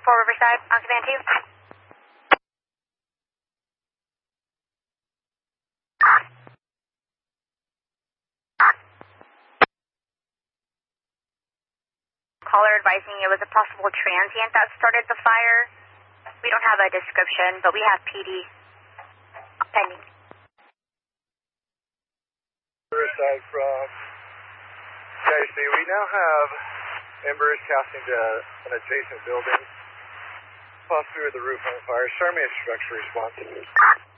4 Riverside, on command 2. Caller advising it was a possible transient that started the fire. We don't have a description, but we have PD pending. Riverside from KC. We now have embers casting to an adjacent building, possibly with the roof on fire. Show me a structure response.